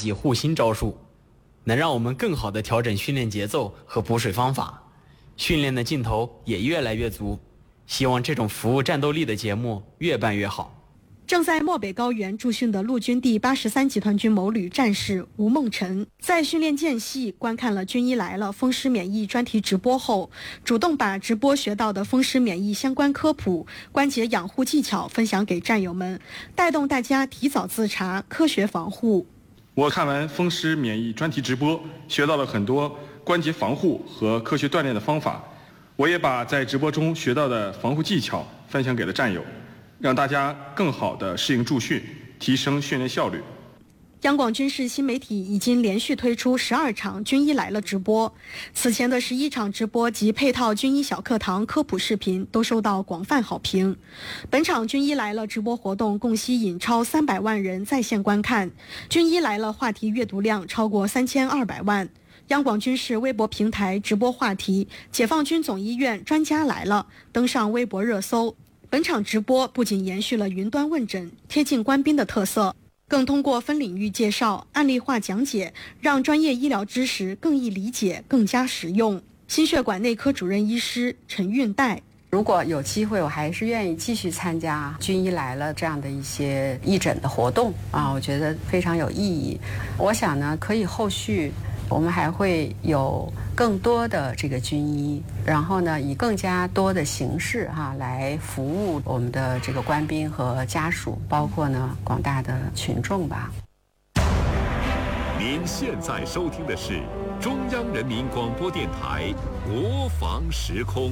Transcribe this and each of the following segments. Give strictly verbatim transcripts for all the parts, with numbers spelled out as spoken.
击护心招数，能让我们更好地调整训练节奏和补水方法，训练的劲头也越来越足。希望这种服务战斗力的节目越办越好。 正在漠北高原驻训的陆军第八十三集团军某旅战士吴梦辰，在训练间隙观看了《军医来了》风湿免疫专题直播后，主动把直播学到的风湿免疫相关科普、关节养护技巧分享给战友们，带动大家提早自查、科学防护。 我看完风湿免疫专题直播，学到了很多关节防护和科学锻炼的方法。我也把在直播中学到的防护技巧分享给了战友，让大家更好地适应驻训，提升训练效率。 央广军事新媒体已经连续推出十二场军医来了直播，此前的十一场直播及配套军医小课堂科普视频都受到广泛好评。本场军医来了直播活动共吸引超三百万人在线观看，军医来了话题阅读量超过三千二百万。央广军事微博平台直播话题“解放军总医院专家来了”登上微博热搜。本场直播不仅延续了云端问诊、贴近官兵的特色，更通过分领域介绍、案例化讲解，让专业医疗知识更易理解、更加实用。心血管内科主任医师陈运代。 如果有机会，我还是愿意继续参加军医来了这样的一些义诊的活动啊，我觉得非常有意义。我想呢，可以后续我们还会有更多的这个军医，然后呢，以更加多的形式哈、啊、来服务我们的这个官兵和家属，包括呢广大的群众吧。 您现在收听的是中央人民广播电台国防时空。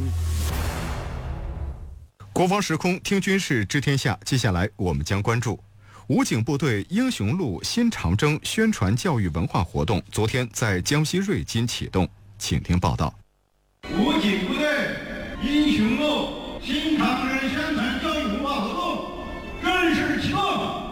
国防时空听军事知天下，接下来我们将关注武警部队英雄路新长征宣传教育文化活动昨天在江西瑞金启动，请听报道。 武警部队英雄路新长征宣传教育文化活动正式启动。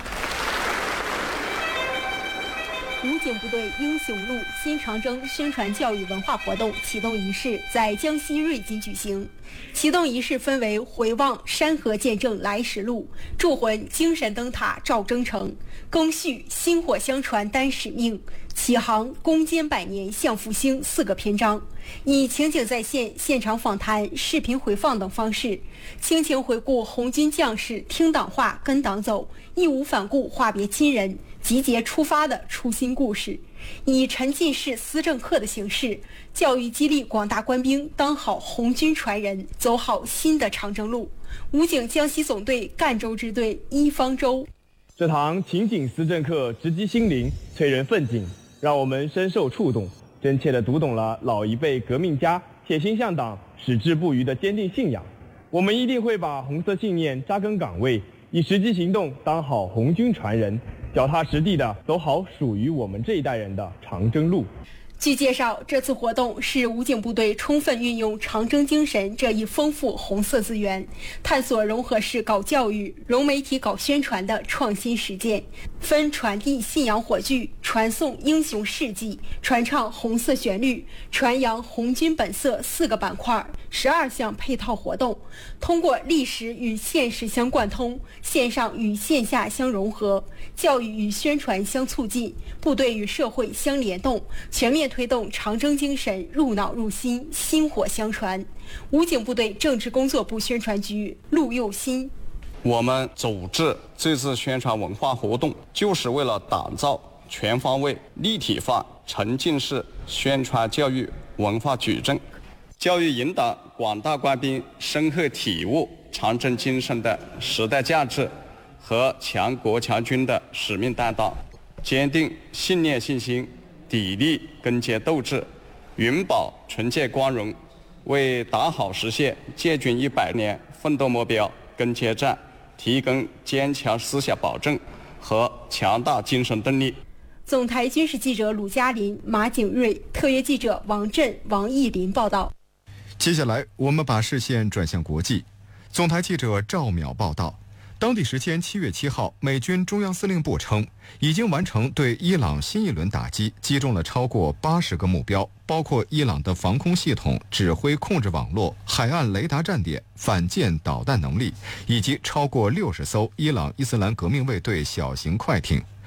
武警部队英雄路新长征宣传教育文化活动启动仪式在江西瑞金举行。启动仪式分为回望山河见证来时路、铸魂精神灯塔照征程、赓续薪火相传担使命、启航攻坚百年向复兴四个篇章，以情景再现、现场访谈、视频回放等方式，倾情回顾红军将士听党话跟党走、义无反顾话别亲人、集结出发的初心故事，以沉浸式思政课的形式，教育激励广大官兵当好红军传人，走好新的长征路。武警江西总队赣州支队一方舟。 这堂情景思政课直击心灵，催人奋进，让我们深受触动，真切地读懂了老一辈革命家铁心向党、矢志不渝的坚定信仰。我们一定会把红色信念扎根岗位，以实际行动当好红军传人，脚踏实地地走好属于我们这一代人的长征路。 据介绍，这次活动是武警部队充分运用长征精神这一丰富红色资源，探索融合式搞教育、融媒体搞宣传的创新实践，分传递信仰火炬、传颂英雄事迹、传唱红色旋律、传扬红军本色四个板块，十二项配套活动，通过历史与现实相贯通，线上与线下相融合，教育与宣传相促进，部队与社会相联动，全面推动长征精神入脑入心、薪火相传。武警部队政治工作部宣传局陆佑新： 我们组织这次宣传文化活动，就是为了打造全方位、立体化、沉浸式宣传教育文化矩阵，教育引导广大官兵深刻体悟长征精神的时代价值和强国强军的使命担当，坚定信念信心，砥砺根结斗志，永葆纯洁光荣，为打好实现建军一百年奋斗目标跟前站提供坚强思想保证和强大精神动力。 总台军事记者鲁嘉林、马景瑞，特约记者王震、王艺林报道。 接下来我们把视线转向国际，总台记者赵淼报道。当地时间七月七号，美军中央司令部称，已经完成对伊朗新一轮打击，击中了超过八十个目标，包括伊朗的防空系统、指挥控制网络、海岸雷达站点、反舰导弹能力，以及超过六十艘伊朗伊斯兰革命卫队小型快艇。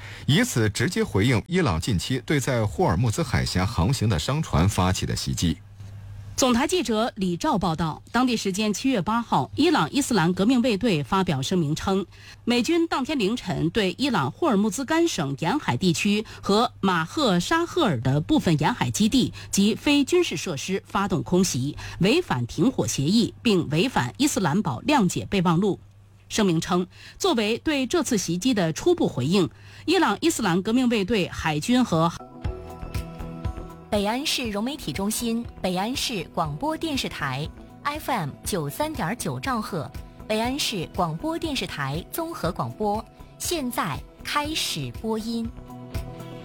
以此直接回应伊朗近期对在霍尔木兹海峡航行的商船发起的袭击。 总台记者李兆报道，当地时间七月八号，伊朗伊斯兰革命卫队发表声明称，美军当天凌晨对伊朗霍尔木兹干省沿海地区和马赫沙赫尔的部分沿海基地及非军事设施发动空袭，违反停火协议，并违反伊斯兰堡谅解备忘录。声明称，作为对这次袭击的初步回应，伊朗伊斯兰革命卫队海军和北安市融媒体中心、北安市广播电视台 F M 九三点九兆赫，北安市广播电视台综合广播，现在开始播音。